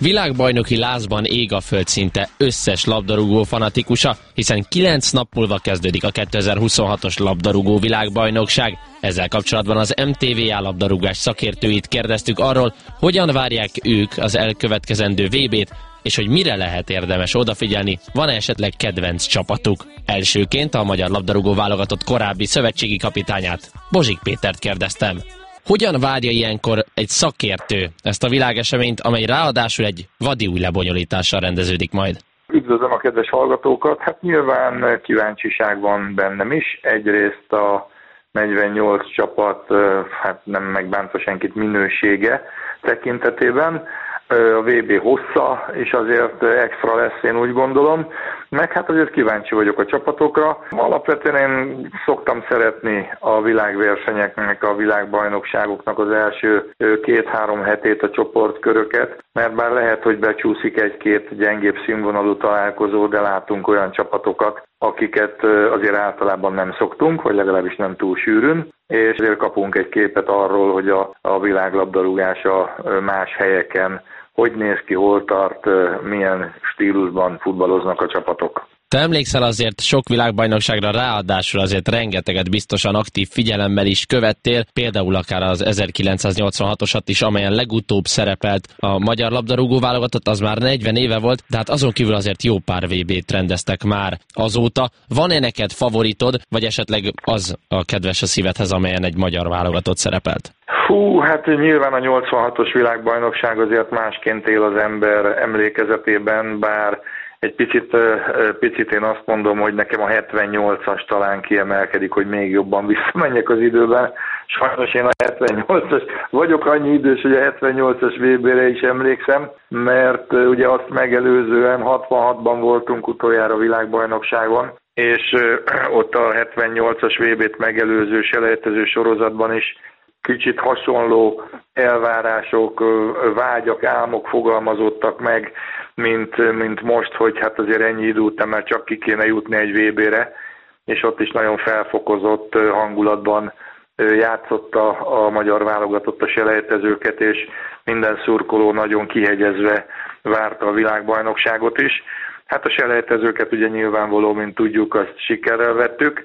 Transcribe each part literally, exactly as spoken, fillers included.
Világbajnoki lázban ég a föld szinte összes labdarúgó fanatikusa, hiszen kilenc nap múlva kezdődik a kétezer-huszonhatos labdarúgó világbajnokság. Ezzel kapcsolatban az em té vé á labdarúgás szakértőit kérdeztük arról, hogyan várják ők az elkövetkezendő vé bét, és hogy mire lehet érdemes odafigyelni, van-e esetleg kedvenc csapatuk. Elsőként a magyar labdarúgó válogatott korábbi szövetségi kapitányát, Bozsik Pétert kérdeztem. Hogyan várja ilyenkor egy szakértő ezt a világeseményt, amely ráadásul egy vadi új lebonyolítással rendeződik majd? Üdvözlöm a kedves hallgatókat! Hát nyilván kíváncsiság van bennem is. Egyrészt a negyvennyolc csapat, hát nem megbántva senkit, minősége tekintetében. A vé bé hossza is azért extra lesz, én úgy gondolom. Meg hát azért kíváncsi vagyok a csapatokra. Alapvetően én szoktam szeretni a világversenyeknek, a világbajnokságoknak az első két-három hetét, a csoportköröket, mert bár lehet, hogy becsúszik egy-két gyengébb színvonalú találkozó, de látunk olyan csapatokat, akiket azért általában nem szoktunk, vagy legalábbis nem túl sűrűn, és azért kapunk egy képet arról, hogy a, a világlabdarúgása más helyeken hogy néz ki, hol tart, milyen stílusban futballoznak a csapatok. Te emlékszel azért sok világbajnokságra, ráadásul azért rengeteget biztosan aktív figyelemmel is követtél, például akár az ezerkilencszáznyolcvanhatosat is, amelyen legutóbb szerepelt a magyar labdarúgó válogatott, az már negyven éve volt, de hát azon kívül azért jó pár vé bét rendeztek már azóta. Van-e neked favoritod, vagy esetleg az a kedves a szívedhez, amelyen egy magyar válogatott szerepelt? Hú, hát nyilván a nyolcvanhatos világbajnokság azért másként él az ember emlékezetében, bár egy picit, picit én azt mondom, hogy nekem a hetvennyolcas talán kiemelkedik, hogy még jobban visszamenjek az időben. Sajnos én a hetvennyolcas vagyok annyi idős, hogy a hetvennyolcas vé bére is emlékszem, mert ugye azt megelőzően hatvanhatban voltunk utoljára világbajnokságon, és ott a hetvennyolcas vé bét megelőző selejtező sorozatban is kicsit hasonló elvárások, vágyak, álmok fogalmazottak meg, mint, mint most, hogy hát azért ennyi idő után már csak ki kéne jutni egy vé bére, és ott is nagyon felfokozott hangulatban játszotta a magyar válogatott a selejtezőket, és minden szurkoló nagyon kihegyezve várta a világbajnokságot is. Hát a selejtezőket ugye nyilvánvaló, mint tudjuk, azt sikerrel vettük.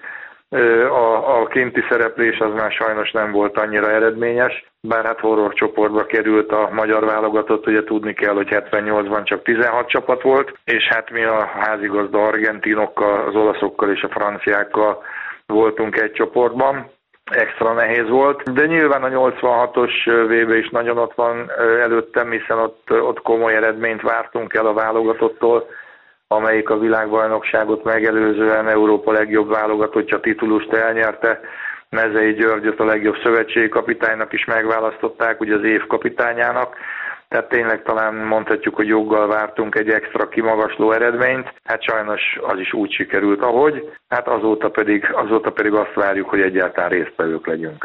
A, a kinti szereplés az már sajnos nem volt annyira eredményes, bár hát horror csoportba került a magyar válogatott, ugye tudni kell, hogy hetvennyolcban csak tizenhat csapat volt, és hát mi a házigazda argentinokkal, az olaszokkal és a franciákkal voltunk egy csoportban. Extra nehéz volt, de nyilván a nyolcvanhatos vé bé is nagyon ott van előttem, hiszen ott, ott komoly eredményt vártunk el a válogatottól, amelyik a világbajnokságot megelőzően Európa legjobb válogatottja titulust elnyerte. Mezei Györgyöt a legjobb szövetségi kapitánynak is megválasztották, ugye az év kapitányának. Tehát tényleg talán mondhatjuk, hogy joggal vártunk egy extra kimagasló eredményt. Hát sajnos az is úgy sikerült, ahogy. Hát azóta pedig, azóta pedig azt várjuk, hogy egyáltalán résztvevők legyünk.